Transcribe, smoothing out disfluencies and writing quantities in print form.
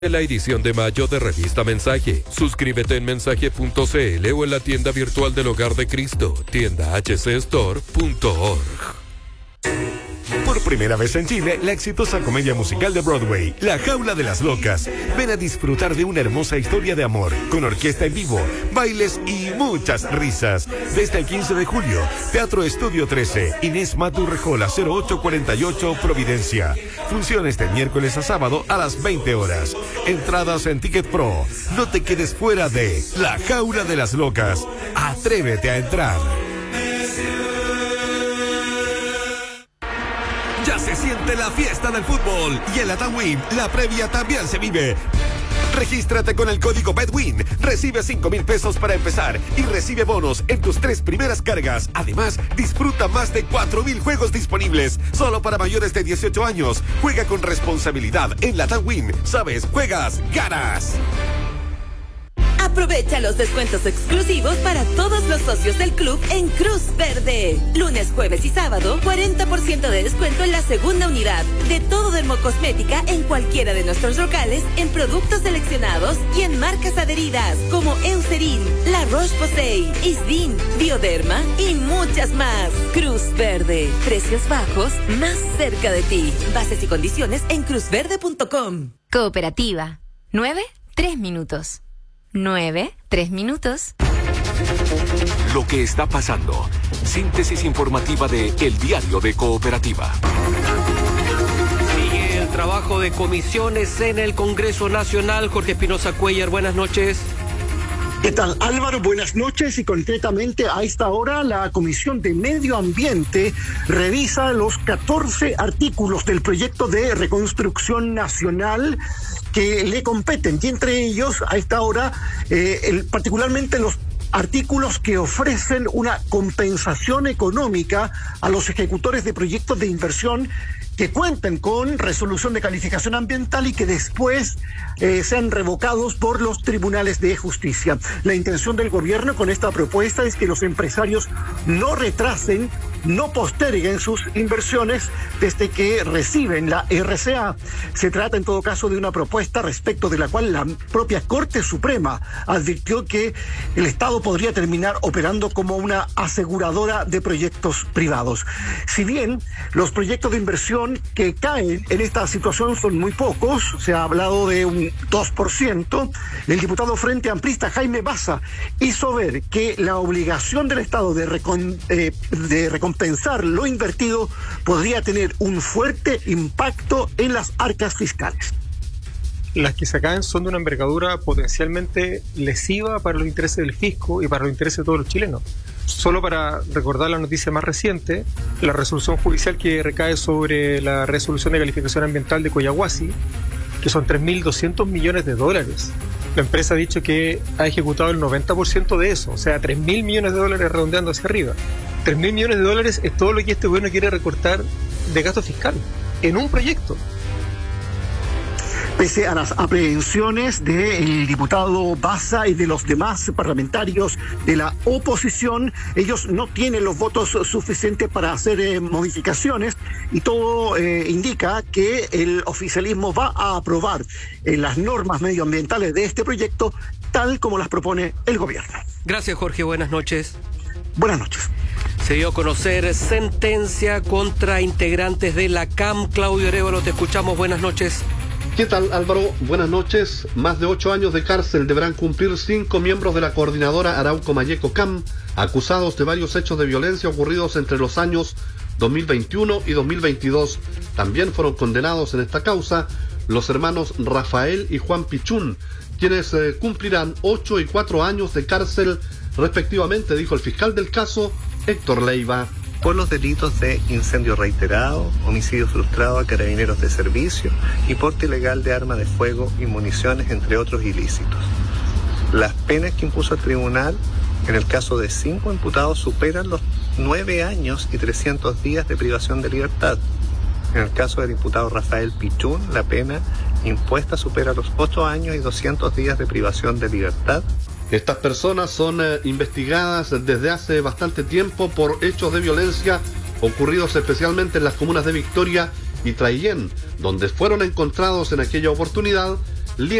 La edición de mayo de Revista Mensaje. Suscríbete en mensaje.cl o en la tienda virtual del Hogar de Cristo, tiendahcstore.org. Por primera vez en Chile, la exitosa comedia musical de Broadway, La Jaula de las Locas. Ven a disfrutar de una hermosa historia de amor, con orquesta en vivo, bailes y muchas risas. Desde el 15 de julio, Teatro Estudio 13, Inés Maturrejola, 0848, Providencia. Funciones de miércoles a sábado a las 20 horas. Entradas en Ticket Pro. No te quedes fuera de La Jaula de las Locas. Atrévete a entrar. Ya se siente la fiesta del fútbol y en la TAWIN la previa también se vive. Regístrate con el código BETWIN, recibe 5,000 pesos para empezar y recibe bonos en tus 3 primeras cargas. Además, disfruta más de 4,000 juegos disponibles, solo para mayores de 18 años. Juega con responsabilidad en la TAWIN. Sabes, juegas, ganas. Aprovecha los descuentos exclusivos para todos los socios del club en Cruz Verde. Lunes, jueves y sábado, 40% de descuento en la segunda unidad de todo dermocosmética en cualquiera de nuestros locales, en productos seleccionados y en marcas adheridas como Eucerin, La Roche-Posay, Isdin, Bioderma y muchas más. Cruz Verde, precios bajos más cerca de ti. Bases y condiciones en cruzverde.com. Cooperativa. 9, 3 minutos. 9, 3 minutos. Lo que está pasando. Síntesis informativa de El Diario de Cooperativa. Sigue el trabajo de comisiones en el Congreso Nacional. Jorge Espinosa Cuellar, buenas noches. ¿Qué tal, Álvaro? Buenas noches, y concretamente a esta hora la Comisión de Medio Ambiente revisa los 14 artículos del proyecto de reconstrucción nacional que le competen, y entre ellos a esta hora particularmente los artículos que ofrecen una compensación económica a los ejecutores de proyectos de inversión que cuenten con resolución de calificación ambiental y que después sean revocados por los tribunales de justicia. La intención del gobierno con esta propuesta es que los empresarios no retrasen, no posterguen sus inversiones desde que reciben la RCA. Se trata en todo caso de una propuesta respecto de la cual la propia Corte Suprema advirtió que el Estado podría terminar operando como una aseguradora de proyectos privados. Si bien los proyectos de inversión que caen en esta situación son muy pocos, se ha hablado de un 2%, el diputado Frente Amplista Jaime Baza hizo ver que la obligación del Estado de recompensar lo invertido podría tener un fuerte impacto en las arcas fiscales. Las que se caen son de una envergadura potencialmente lesiva para los intereses del fisco y para los intereses de todos los chilenos. Solo para recordar la noticia más reciente, la resolución judicial que recae sobre la resolución de calificación ambiental de Coyahuasi, que son 3.200 millones de dólares. La empresa ha dicho que ha ejecutado el 90% de eso, o sea, 3.000 millones de dólares redondeando hacia arriba. 3.000 millones de dólares es todo lo que este gobierno quiere recortar de gasto fiscal en un proyecto. Pese a las aprehensiones del diputado Baza y de los demás parlamentarios de la oposición, ellos no tienen los votos suficientes para hacer modificaciones, y todo indica que el oficialismo va a aprobar las normas medioambientales de este proyecto tal como las propone el gobierno. Gracias, Jorge. Buenas noches. Buenas noches. Se dio a conocer sentencia contra integrantes de la CAM. Claudio Arévalo, te escuchamos. Buenas noches. ¿Qué tal, Álvaro? Buenas noches. Más de 8 años de cárcel deberán cumplir 5 miembros de la coordinadora Arauco Mayeco CAM, acusados de varios hechos de violencia ocurridos entre los años 2021 y 2022. También fueron condenados en esta causa los hermanos Rafael y Juan Pichún, quienes cumplirán 8 y 4 años de cárcel respectivamente, dijo el fiscal del caso, Héctor Leiva. Por los delitos de incendio reiterado, homicidio frustrado a carabineros de servicio y porte ilegal de arma de fuego y municiones, entre otros ilícitos. Las penas que impuso el tribunal en el caso de 5 imputados superan los 9 años y 300 días de privación de libertad. En el caso del imputado Rafael Pichún, la pena impuesta supera los 8 años y 200 días de privación de libertad. Estas personas son investigadas desde hace bastante tiempo por hechos de violencia ocurridos especialmente en las comunas de Victoria y Traillén, donde fueron encontrados en aquella oportunidad